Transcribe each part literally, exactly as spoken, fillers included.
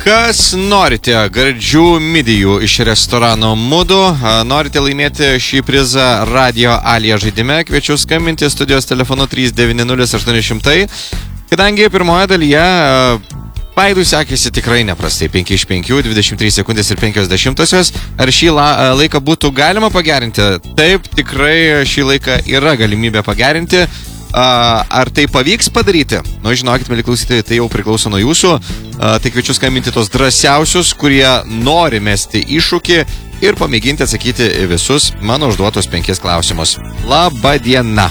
Kas norite gardžių midijų iš restorano Mudu, norite laimėti šį prizą Radio Alija žaidime, kviečiu skambinti studijos telefonu trys devyni nulis aštuoni šimtai. Kadangi pirmoje dalyje Vaidui sekėsi tikrai neprastai, penki iš penkių, dvidešimt trys sekundės ir penkios dešimtosios. Ar šį la, laiką būtų galima pagerinti? Taip, tikrai šį laiką yra galimybė pagerinti. Ar tai pavyks padaryti? Nu, žinokit, mėly klausytojai, tai jau priklauso nuo jūsų. Tai kviečiu skambinti tos drąsiausius, kurie nori mesti iššūkį ir pamėginti atsakyti visus mano užduotus penkis klausimus. Labą dieną.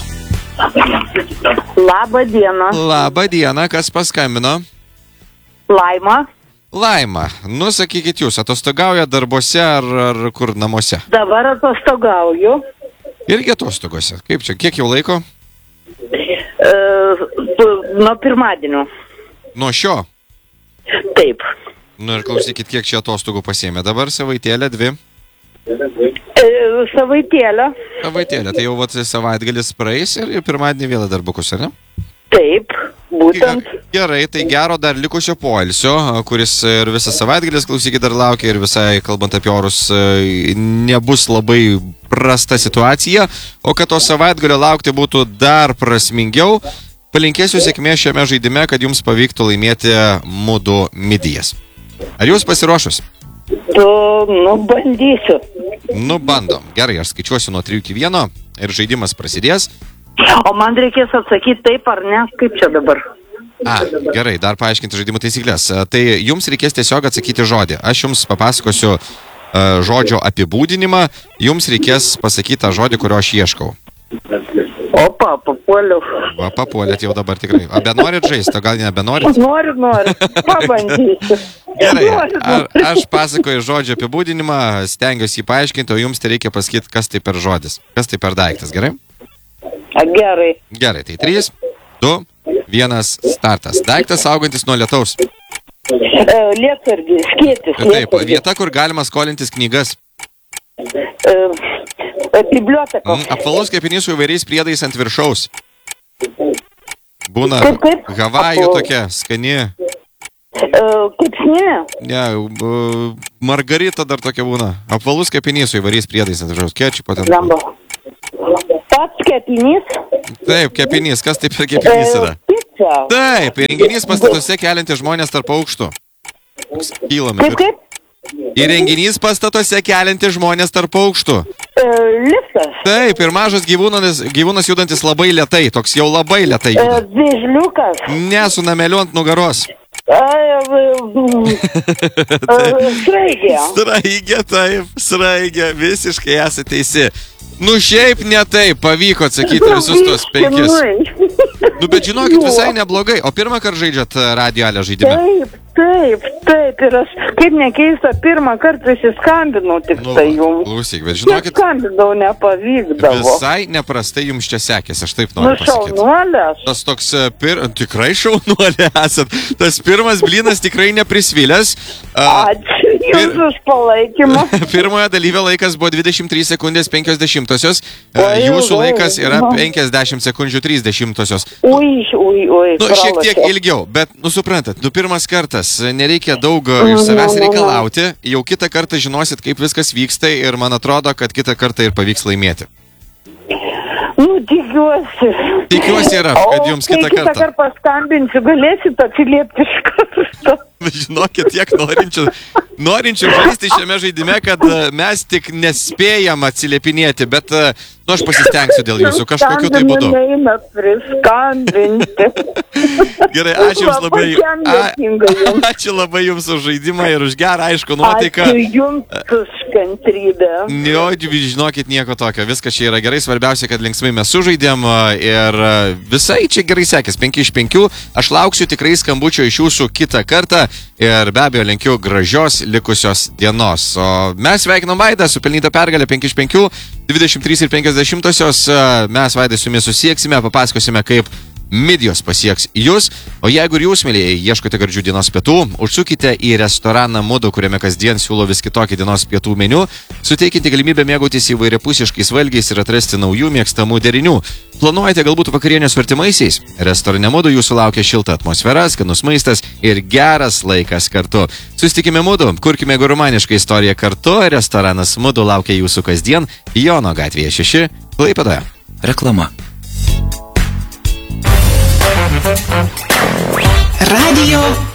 Labą dieną. Labą dieną, kas paskambino? Laima. Laima, nu sakykit jūs, atostogauja darbuose ar, ar kur namuose? Dabar atostogauju. Irgi atostogose. Kaip čia, kiek jau laiko? E, nuo pirmadienio. Nuo šio? Taip. Nu ir klausykit, kiek čia atostogų pasiėmė dabar, savaitėlė, dvi? E, savaitėlė. Savaitėlė, tai jau vat savaitgalis praeis ir pirmadienį vėl darbukus, ar ne? Taip, būtent. Gerai, tai gero dar likusio poilsio, kuris ir visą savaitgalis, klausykit, dar laukia ir visai, kalbant apie orus, nebus labai prasta situacija, o kad to savaitgalio laukti būtų dar prasmingiau, palinkėsiu sėkmės šiame žaidime, kad jums pavyktų laimėti Mudu midijas. Ar jūs pasiruošus? Tu, nu, bandysiu. Nu, bandom. Gerai, aš skaičiuosiu nuo trijų iki vieno ir žaidimas prasidės. O man reikės atsakyti taip ar ne, kaip čia dabar? A, gerai, dar paaiškinti žaidimų taisyklės. Tai jums reikės tiesiog atsakyti žodį. Aš jums papasakosiu uh, žodžio apibūdinimą, jums reikės pasakyti tą žodį, kurio aš ieškau. Opa, papuoliau. Va, papuolėt jau dabar tikrai. A, benorit žaisti, o gal nebenorit? Noriu, noriu. Pabandysiu. Gerai, ar, aš pasakoju žodžio apibūdinimą, stengiuosi jį paaiškinti, o jums tai reikia pasakyti, kas tai per žodis, kas tai per daiktas, gerai? Gerai. Gerai, tai trys, du, vienas, startas. Daiktas augantis nuo lietaus. E, lietsargis, skėtis. Taip, vieta, kur galima skolintis knygas. E, biblioteka. Mm, apvalus kepinys su įvairiais priedais ant viršaus. Būna Kaip, kaip? Havajų Apval- tokia, skani. E, kepsnė. Ne, uh, margarita dar tokia būna. Apvalus kepinys su įvairiais priedais ant viršaus. Kečiupo ten. Lambo. Pats kepinys. Taip, kepinys. Kas tai per kepinys yra? E, pica. Taip, įrenginys pastatuose keliantis žmonės tarp aukštų. Kylame. Kaip, kaip? Įrenginys pastatuose keliantis žmonės tarp aukštų. E, liftas. Taip, ir mažas gyvūnas, gyvūnas judantis labai lėtai, toks jau labai lėtai E, juda. vėžliukas. Ne, su nameliu ant nugaros. E, e, e, sraigė. Sraigė, taip, sraigė, visiškai esate teisi. Nu šiaip ne taip, pavyko atsakyti visus tos penkis. Nu bet žinokit, visai neblogai. O pirmą kartą žaidžiat Radio Alija žaidime? Taip, taip, taip. Ir aš, kaip nekeista, pirmą kartą įsiskambinau tik Nu, tai jums. klausyk, bet Kiek žinokit, skambinau, nepavykdavo. visai neprastai jums čia sekėsi, aš taip Nu, noriu pasakyti. šaunuolės. Tas toks, e, pir... tikrai šaunuolė esat. Tas pirmas blynas tikrai neprisvilęs. A, Ačiū jums už palaikymą. Pirmojo dalyvio laikas buvo dvidešimt trys sekundės penkios dešimtosios. E, Oi, Jūsų oi, laikas yra nu. penkiasdešimt sekundžių trys dešimtosios. Ui, ui, ui. Nu, šiek tiek pralošiau. ilgiau, bet, nu, suprantat, nu, pirmas kartas, nereikia daug e, iš Nu, savęs nu, nu. reikalauti, jau kitą kartą žinosit, kaip viskas vyksta ir man atrodo, kad kitą kartą ir pavyks laimėti. Nu, tikiuosi. Tikiuosi yra, kad jums kitą O kai kitą kartą. kartą paskambinsiu, galėsit atsiliepti iš karto. Žinokit, tiek norinčių, norinčių žaisti šiame žaidime, kad e, mes tik nespėjam atsiliepinėti, bet, e, nu, aš pasistengsiu dėl jūsų kažkokiu tai būdu. Neinat priskambinti. Gerai, ačiū jums labai. Pačiam dėkinga jums. A, ačiū labai jums už žaidimą ir už gerą, aišku, nuotaiką. Ačiū jums už kantrybę. Jo, žinokit, nieko tokio. Viskas čia yra gerai. Svarbiausia, kad linksmai mes sužaidėm ir visai čia gerai sekės. penki iš penkių. Aš lauksiu tikrai skambučio iš jūsų kitą kartą ir be abejo linkiu gražios likusios dienos. O mes sveikinam Vaidą su pelnyta pergalė penki iš penkių, dvidešimt trys ir penkios dešimtosios. Mes Vaidai su jumis susieksime, papasakosime, kaip midijos pasieks jūs. O jeigu ir jūs, mėlyje, ieškote gardžių dienos pietų, užsukite į restoraną Mudu, kuriame kasdien siūlo vis kitokį dienos pietų meniu, suteikinti galimybę mėgautis įvairiapusiškais valgiais ir atrasti naujų mėgstamų derinių. Planuojate galbūt vakarienės su artimaisiais? Restorane Mudu jūsų laukia šilta atmosfera, skanus maistas ir geras laikas kartu. Susitikime Mudu, kurkime gurmanišką istoriją kartu. Restoranas Mudu laukia jūsų kasdien Jono gatvėje šeši, Klaipėdoje. Reklama. Radio